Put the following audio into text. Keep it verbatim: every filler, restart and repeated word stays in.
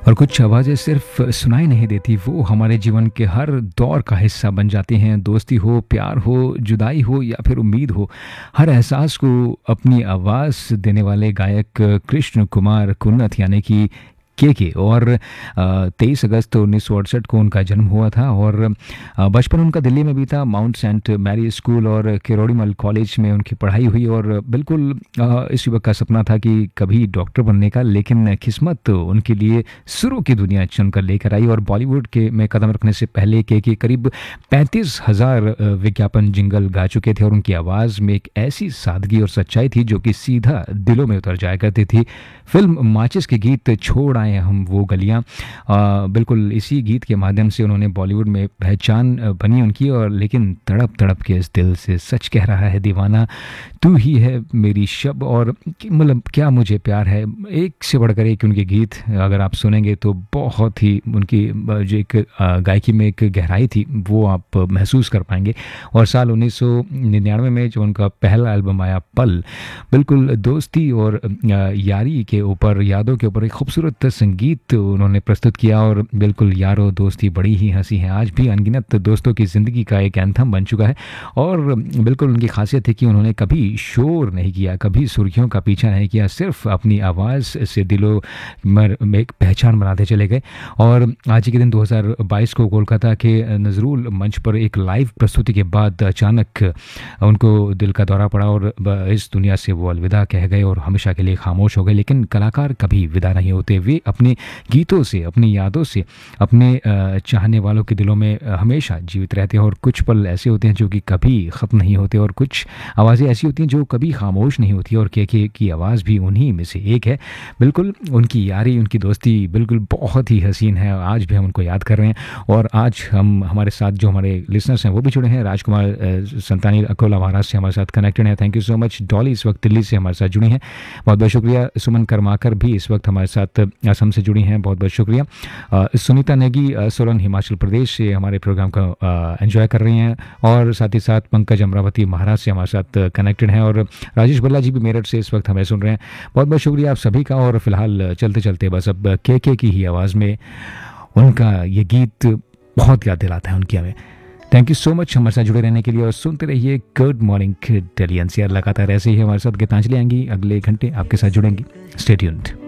और कुछ आवाज़ें सिर्फ सुनाई नहीं देती, वो हमारे जीवन के हर दौर का हिस्सा बन जाती हैं। दोस्ती हो, प्यार हो, जुदाई हो या फिर उम्मीद हो, हर एहसास को अपनी आवाज़ देने वाले गायक कृष्ण कुमार कुन्नत यानी कि के के और तेईस अगस्त उन्नीस सौ अड़सठ को उनका जन्म हुआ था और अ, बचपन उनका दिल्ली में बीता। माउंट सेंट मैरी स्कूल और किरोड़ीमल कॉलेज में उनकी पढ़ाई हुई और बिल्कुल अ, इस युवक का सपना था कि कभी डॉक्टर बनने का, लेकिन किस्मत उनके लिए सुरों की दुनिया चुनकर लेकर आई और बॉलीवुड के में कदम रखने से पहले के के करीब पैंतीस हजार विज्ञापन जिंगल गा चुके थे और उनकी आवाज़ में एक ऐसी सादगी और सच्चाई थी जो कि सीधा दिलों में उतर जाया करती थी। फिल्म माचिस के गीत छोड़ आए हम वो गलियां, अ, बिल्कुल इसी गीत के माध्यम से उन्होंने बॉलीवुड में पहचान अ, बनी उनकी। और लेकिन तड़प तड़प के इस दिल से सच कह रहा है दीवाना, तू ही है मेरी शब, और कि- मतलब क्या मुझे प्यार है, एक से बढ़कर एक उनके गीत अगर आप सुनेंगे तो बहुत ही उनकी अ, जो एक अ, गायकी में एक गहराई थी वो आप महसूस कर पाएंगे। और साल उन्नीस सौ निन्यानवे में जो उनका पहला एल्बम आया पल, बिल्कुल दोस्ती और अ, यारी के ऊपर, यादों के ऊपर एक खूबसूरत संगीत उन्होंने प्रस्तुत किया। और बिल्कुल यारो दोस्ती बड़ी ही हंसी है, आज भी अनगिनत दोस्तों की ज़िंदगी का एक एंथम बन चुका है। और बिल्कुल उनकी खासियत है कि उन्होंने कभी शोर नहीं किया, कभी सुर्खियों का पीछा नहीं किया, सिर्फ अपनी आवाज़ से दिलों मर- में एक पहचान बनाते चले गए। और आज ही के दिन दो हज़ार बाईस को कोलकाता के नजरूल मंच पर एक लाइव प्रस्तुति के बाद अचानक उनको दिल का दौरा पड़ा और ब- इस दुनिया से वो अलविदा कह गए और हमेशा के लिए खामोश हो गए। लेकिन कलाकार कभी विदा नहीं होते, वे अपने गीतों से, अपनी यादों से, अपने अ, चाहने वालों के दिलों में अ, हमेशा जीवित रहते हैं। और कुछ पल ऐसे होते हैं जो कि कभी ख़त्म नहीं होते और कुछ आवाज़ें ऐसी होती हैं जो कभी खामोश नहीं होती और के के की आवाज़ भी उन्हीं में से एक है। बिल्कुल उनकी यारी, उनकी दोस्ती बिल्कुल बहुत ही हसीन है, आज भी हम उनको याद कर रहे हैं। और आज हम हमारे साथ जो हमारे लिसनर्स हैं वो भी जुड़े हैं। राजकुमार अ, संतानी अकोला महाराज से हमारे साथ कनेक्टेड हैं, thank you so much. Dolly इस वक्त दिल्ली से हमारे साथ जुड़ी हैं, बहुत बहुत शुक्रिया। सुमन कर्माकर भी इस वक्त हमारे साथ असम से जुड़ी हैं, बहुत बहुत शुक्रिया। अ, सुनीता नेगी अ, सोलन हिमाचल प्रदेश से हमारे प्रोग्राम का एंजॉय कर रही हैं। और साथ ही साथ पंकज अमरावती महाराज से हमारे साथ कनेक्टेड हैं। और राजेश बल्ला जी भी मेरठ से इस वक्त हमें सुन रहे हैं, बहुत बहुत शुक्रिया आप सभी का। और फिलहाल चलते चलते बस अब के के की ही आवाज़ में उनका ये गीत बहुत याद दिलाता है उनकी हमें। थैंक यू सो मच हमारे साथ जुड़े रहने के लिए और सुनते रहिए गुड मॉर्निंग दिल्ली एनसीआर। लगातार ऐसे ही हमारे साथ गीतांजलि आएंगी, अगले घंटे आपके साथ जुड़ेंगी। Stay tuned.